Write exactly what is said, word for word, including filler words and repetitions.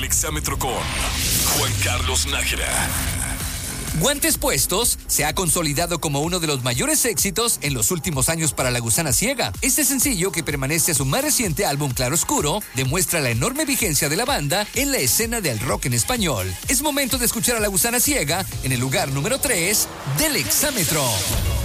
Exámetro con Juan Carlos Nájera. Guantes Puestos se ha consolidado como uno de los mayores éxitos en los últimos años para La Gusana Ciega. Este sencillo, que permanece a su más reciente álbum Claroscuro, demuestra la enorme vigencia de la banda en la escena del rock en español. Es momento de escuchar a La Gusana Ciega en el lugar número tres del Exámetro.